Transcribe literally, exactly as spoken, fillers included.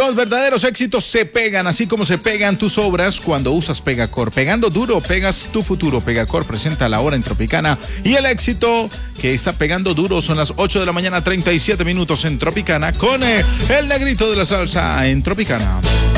Los verdaderos éxitos se pegan, así como se pegan tus obras cuando usas Pegacor. Pegando duro, pegas tu futuro. Pegacor presenta La Hora en Tropicana y el éxito que está pegando duro son las ocho de la mañana, treinta y siete minutos en Tropicana con eh, el negrito de la salsa en Tropicana.